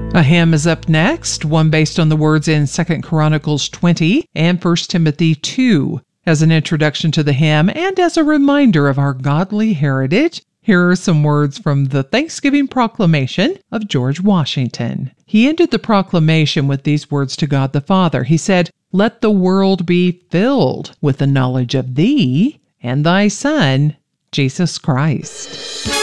A hymn is up next, one based on the words in 2 Chronicles 20 and 1 Timothy 2. As an introduction to the hymn and as a reminder of our godly heritage, here are some words from the Thanksgiving Proclamation of George Washington. He ended the proclamation with these words to God the Father. He said, "Let the world be filled with the knowledge of Thee and Thy Son, Jesus Christ."